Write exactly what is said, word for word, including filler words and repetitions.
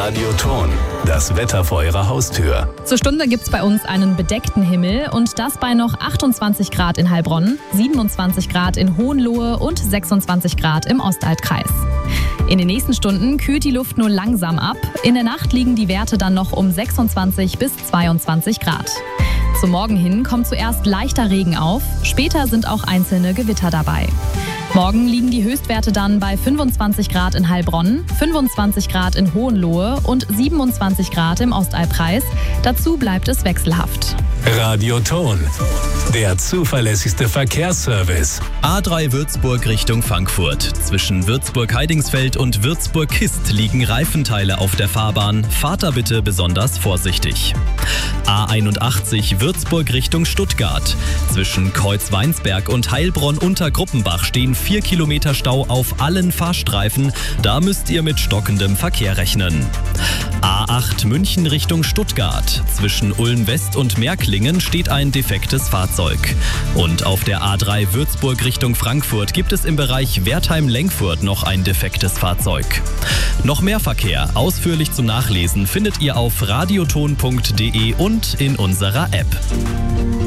Radioton, das Wetter vor Ihrer Haustür. Zur Stunde gibt's bei uns einen bedeckten Himmel und das bei noch achtundzwanzig Grad in Heilbronn, siebenundzwanzig Grad in Hohenlohe und sechsundzwanzig Grad im Ostaltkreis. In den nächsten Stunden kühlt die Luft nur langsam ab. In der Nacht liegen die Werte dann noch um sechsundzwanzig bis zweiundzwanzig Grad. Zum Morgen hin kommt zuerst leichter Regen auf, später sind auch einzelne Gewitter dabei. Morgen liegen die Höchstwerte dann bei fünfundzwanzig Grad in Heilbronn, fünfundzwanzig Grad in Hohenlohe und siebenundzwanzig Grad im Ostalbkreis. Dazu bleibt es wechselhaft. Radioton, der zuverlässigste Verkehrsservice. A drei Würzburg Richtung Frankfurt. Zwischen Würzburg-Heidingsfeld und Würzburg-Kist liegen Reifenteile auf der Fahrbahn. Fahrt da bitte besonders vorsichtig. A einundachtzig Würzburg Richtung Stuttgart. Zwischen Kreuzweinsberg und Heilbronn-Untergruppenbach stehen vier Kilometer Stau auf allen Fahrstreifen. Da müsst ihr mit stockendem Verkehr rechnen. A acht München Richtung Stuttgart. Zwischen Ulm-West und Märklingen steht ein defektes Fahrzeug. Und auf der A drei Würzburg Richtung Frankfurt gibt es im Bereich Wertheim-Lenkfurt noch ein defektes Fahrzeug. Noch mehr Verkehr, ausführlich zum Nachlesen, findet ihr auf radioton punkt de und in unserer App.